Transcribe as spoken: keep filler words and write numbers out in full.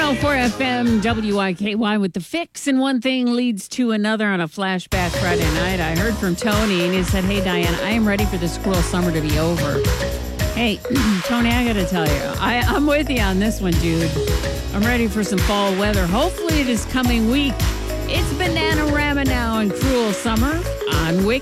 oh four F M W I K Y with the fix, and one thing leads to another on a flashback Friday night. I heard from Tony, and he said, hey, Diane, I am ready for this cruel summer to be over. Hey, Tony, I got to tell you, I, I'm with you on this one, dude. I'm ready for some fall weather. Hopefully this coming week. It's Bananarama now and Cruel Summer on Wicked